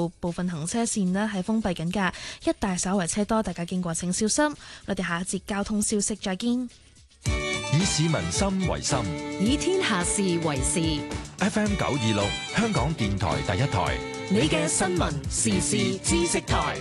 部分行車線呢係封閉緊㗎，一帶稍為車多，大家經過請小心。我哋下一節交通消息再見。 以市民心為心， 以天下事為事。 FM 926香港電台第一台， 你嘅新聞時事知識台。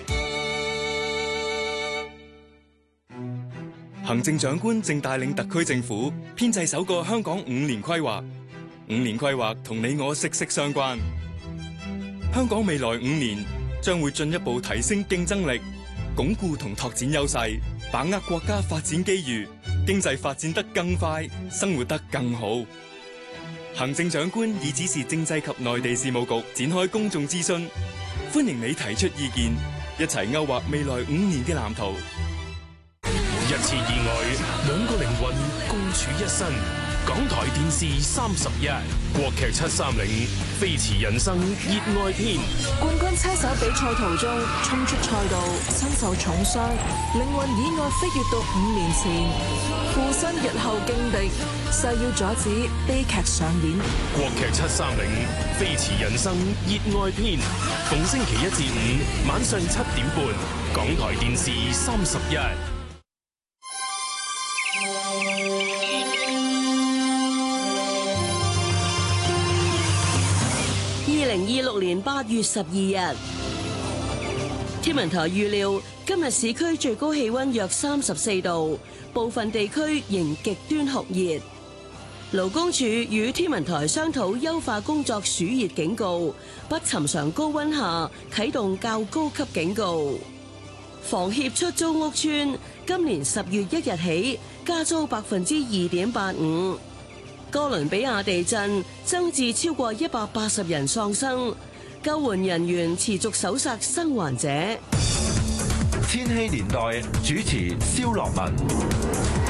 行政長官正帶領特區政府編製首個香港5年規劃。5年規劃同你我息息相關。香港未來5年將會進一步提升競爭力，鞏固同拓展優勢，把握國家發展機遇，經濟發展得更快，生活得更好。行政長官已指示政制及內地事務局展開公眾諮詢，歡迎你提出意見，一齊勾畫未來5年嘅藍圖。 一次意外，兩個靈魂共處一身。港台電視31，國劇730，飛馳人生熱愛篇。 冠軍車手比賽途中衝出賽道，身受重傷，靈魂意外飛越到5年前，附身日後勁敵，誓要阻止悲劇上演。 國劇730，飛馳人生熱愛篇，逢星期1至5晚上7點半，港台電視31。 2026年8月12日，天文台預料今日市區最高氣溫約34度，部分地區仍極端酷熱。勞工處與天文台商討優化工作暑熱警告，不尋常高溫下啟動較高級警告。房協出租屋邨今年10月1日起加租2.85%。哥倫比亞地震增至超過180人喪生，救援人員持續搜索生還者。 千禧年代主持蕭樂文。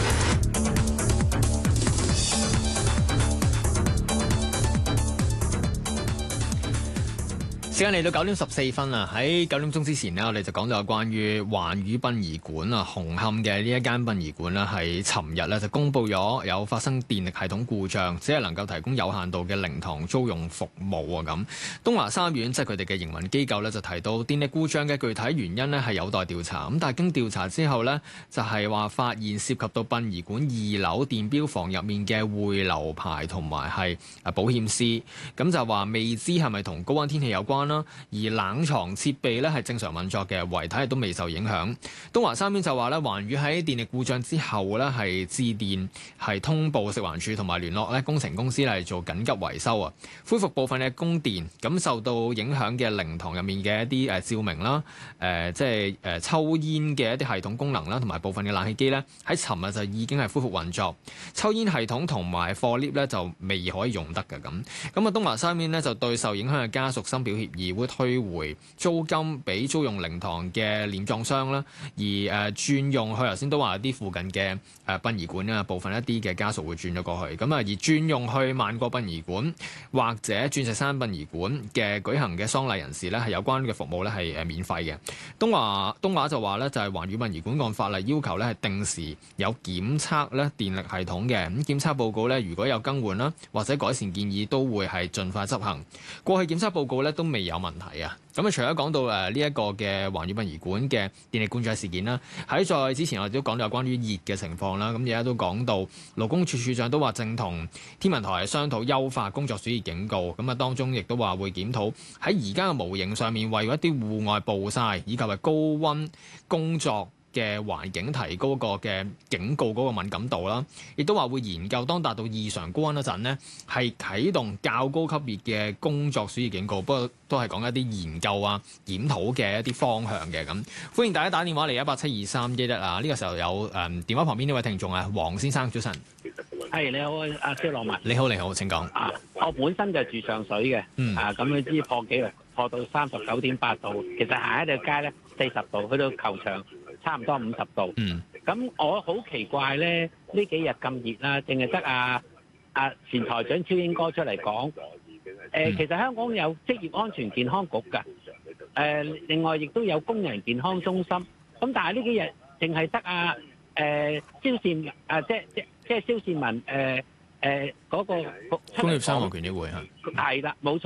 時間嚟到9點14分啦，喺9點鐘之前呢，我哋就講到有關於環宇殯儀館啊，紅磡嘅呢一間殯儀館呢，喺尋日呢就公布咗有發生電力系統故障，只係能夠提供有限度嘅靈堂租用服務啊。咁東華三院即係佢哋嘅營運機構呢，就提到電力故障嘅具體原因呢係有待調查。咁但係經調查之後呢，就係話發現涉及到殯儀館2樓電錶房入面嘅匯流牌同埋係保險絲，咁就話未知係咪同高溫天氣有關。而冷藏設備咧係正常運作嘅，遺體亦都未受影響。東華三院就話咧，環宇喺電力故障之後咧係致電係通報食環署同埋聯絡咧工程公司嚟做緊急維修啊，恢復部分嘅供電。咁受到影響嘅靈堂入面嘅一啲照明啦，即係抽煙嘅一啲系統功能啦，同埋部分嘅冷氣機咧喺尋日就已經係恢復運作。抽煙系統同埋貨 lift 咧就未可以用得嘅咁。咁啊，東華三院咧就對受影響嘅家屬深表歉意。而會退回租金俾租用靈堂嘅殮葬商啦，而轉用去頭先都話有啲附近嘅殯儀館啊，部分一啲嘅家屬會轉咗過去，咁啊而轉用去萬國殯儀館或者鑽石山殯儀館嘅舉行嘅喪禮人士咧，係有關嘅服務咧係免費嘅。東華就話咧就係環宇殯儀館按法例要求咧係定時有檢測咧電力系統嘅，咁檢測報告咧如果有更換啦或者改善建議都會係盡快執行。過去檢測報告咧都未有問題啊！咁啊，除咗講到呢一個嘅環宇殯儀館嘅電力故障事件啦，喺再之前我哋都講到有關於熱嘅情況啦。咁而家都講到勞工處處長都話正同天文台商討優化工作暑熱警告。咁啊，當中亦都話會檢討喺而家嘅模型上面，為一啲戶外暴曬以及係高溫工作嘅環境提高個嘅警告嗰個敏感度啦，亦都話會研究當達到異常高溫嗰陣呢，係啟動較高級別嘅工作暑熱警告。不過都係講一啲研究啊、檢討嘅一啲方向嘅咁。歡迎大家打電話嚟1872311啊！呢個時候有電話旁邊呢位聽眾啊，黃先生，早晨。 係你好，阿蕭樂文。 你好，你好，請講。 我本身就住上水嘅，咁你知破紀錄破到39.8度，其實行一條街咧40度，去到球場差唔多50度。咁我好奇怪咧，呢幾日咁熱啦，淨係得阿前台長超英哥出嚟講。其實香港有職業安全健康局㗎，另外亦都有工人健康中心。咁但係呢幾日淨係得蕭善即係蕭善文嗰個工業傷亡權益會嚇。 係啦，冇錯啦。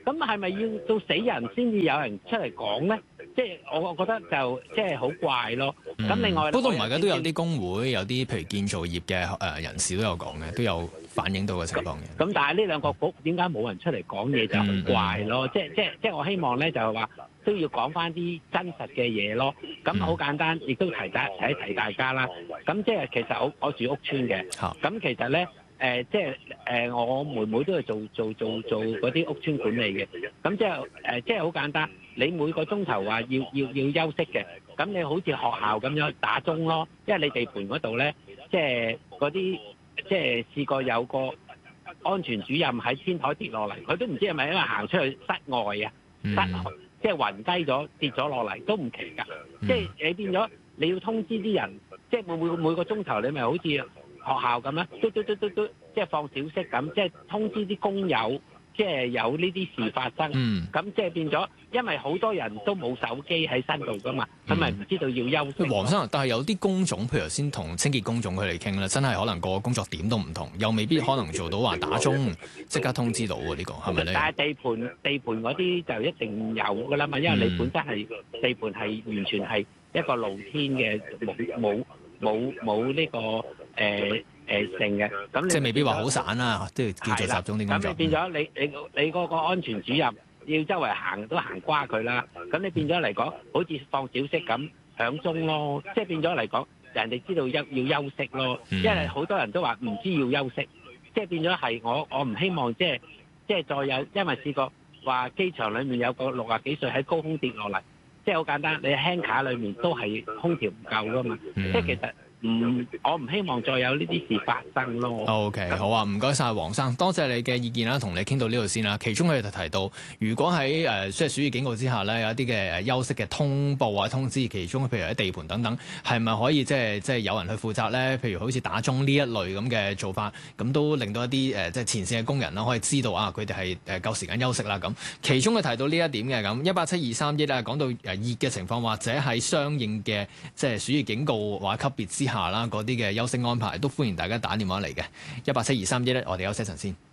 咁係咪要到死人先至有人出嚟講咧？即係我覺得就即係好怪咯。咁另外不過唔係嘅，都有啲工會，有啲譬如建造業嘅人士都有講嘅，都有反映到嘅情況嘅。 咁但係呢兩個局點解冇人出嚟講嘢就好怪咯？即係我希望咧就係話都要講翻啲真實嘅嘢咯。咁好簡單，亦都提大家啦。咁即係其實我住屋邨嘅，咁其實咧。即係我妹妹都係做嗰啲屋邨管理嘅，咁即係好簡單。你每個鐘頭話要休息嘅，咁你好似學校咁樣打鐘咯。因為你地盤嗰度咧，即係嗰啲即係試過有個安全主任喺天台跌落嚟，佢都唔知係咪因為行出去室外啊，即係暈低咗跌咗落嚟都唔奇㗎。即係你變咗你要通知啲人，即係每個鐘頭你咪好似學校咁啦，都即係放小息咁，即係通知啲工友，即係有呢啲事發生。咁即係變咗，因為好多人都冇手機喺身度噶嘛，佢咪唔知道要休息。 黃生，但係有啲工種，譬如頭先同清潔工種佢哋傾啦，真係可能個工作點都唔同，又未必可能做到話打鐘即刻通知到喎。呢個係咪咧？ 但係地盤嗰啲就一定有噶啦嘛，因為你本身係地盤係完全係一個露天嘅，冇呢個性嘅，咁即係未必話好散啦，都要叫做集中啲工作。 咁你變咗你嗰個安全主任要周圍行都行瓜佢啦。咁你變咗嚟講，好似放小息咁響鐘咯，即係變咗嚟講，人哋知道要休息咯。因為好多人都話唔知要休息，即係變咗係我唔希望即係再有，因為試過話機場裡面有個60幾歲喺高空跌落嚟，即係好簡單，你輕卡裡面都係空調唔夠噶嘛，即係其實。我唔希望再有呢啲事發生咯。 OK， 好啊，唔該晒黃生，多謝你嘅意見啦，同你傾到呢度先啦。其中佢哋提到，如果喺即係暑熱警告之下咧，有一啲嘅休息嘅通報啊、通知，其中譬如喺地盤等等，係咪可以即係有人去負責咧？譬如好似打鐘呢一類咁嘅做法，咁都令到一啲即係前線嘅工人啦，可以知道啊，佢哋係夠時間休息啦。咁其中佢提到呢一點嘅咁，18723啊，講到熱嘅情況，或者喺相應嘅即係暑熱警告或者級別之下啦，嗰啲嘅休息安排都歡迎大家打電話嚟嘅18723咧，我哋休息陣先。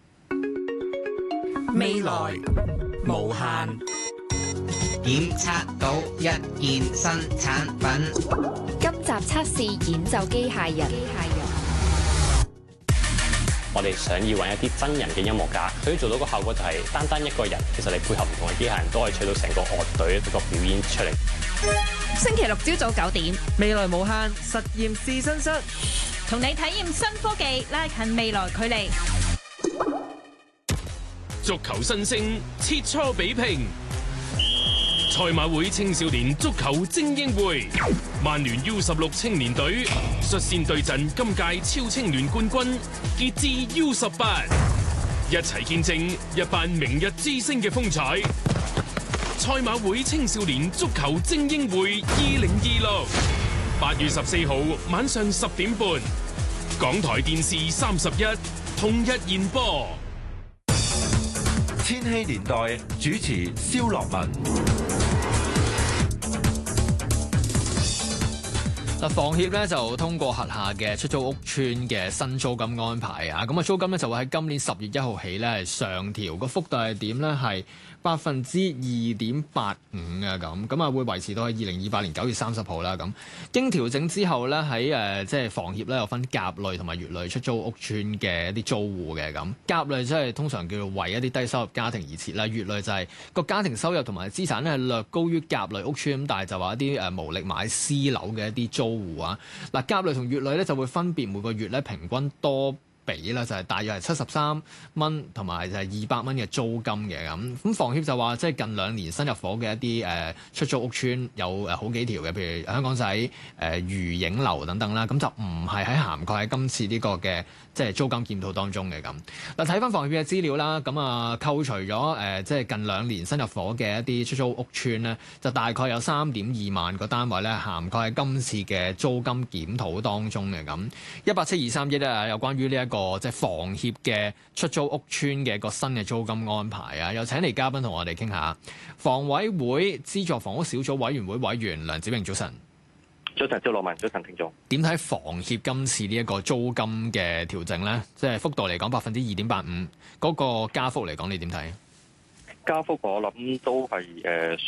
未來無限檢測到一件新產品。 今集測試演奏機械人。 我哋想要揾一啲真人嘅音樂家，所以做到個效果就係單一個人，其實你配合唔同嘅機械人都可以取到成個樂隊一個表演出嚟。 星期六朝早9點， 未來無限實驗試身室， 同你體驗新科技，拉近未來距離。 足球新星切磋比拼，賽馬會青少年足球精英會，曼聯 U16 青年隊率先對陣今屆超青聯冠軍傑志 U18， 一齊見證一班明日之星嘅風采。賽馬會青少年足球精英會2026， 8月14號晚上10點半，港台電視31同日延播。 千禧年代主持蕭樂文。 房協咧就通過轄下嘅出租屋邨嘅新租金安排啊，咁啊租金咧就會喺今年10月1號起咧上調，個幅度係點咧？係2.85%啊，咁啊會維持到喺2028年9月30號啦。咁經調整之後咧，喺即係房協咧有分甲類同埋乙類出租屋邨嘅一啲租戶嘅。咁甲類即係通常叫做為一啲低收入家庭而設啦，乙類就係個家庭收入同埋資產咧係略高於甲類屋邨，咁但係就話一啲無力買私樓嘅一啲租戶啊。嗱，甲類同乙類咧就會分別每個月咧平均多比啦，就係大約係73蚊同埋就係200蚊嘅租金嘅。咁房協就話即係近2年新入伙嘅一啲出租屋邨有好幾條嘅，譬如香港仔愉影樓等等啦，咁就唔係喺涵蓋喺今次呢個嘅即係租金檢討當中嘅。咁嗱，睇翻房協嘅資料啦，咁啊扣除咗即係近2年新入伙嘅一啲出租屋邨咧，就大概有3.2萬個單位咧涵蓋喺今次嘅租金檢討當中嘅。咁18723咧有關於呢一個即係房協嘅出租屋邨嘅一個新嘅租金安排啊，又請嚟嘉賓同我哋傾下。房委會資助房屋小組委員會委員梁子穎，早晨。 早晨，趙樂文，早晨，聽眾。 點睇房協今次呢一個租金嘅調整咧？即係幅度嚟講2.85%，嗰個加幅嚟講，你點睇？ 加幅我諗都係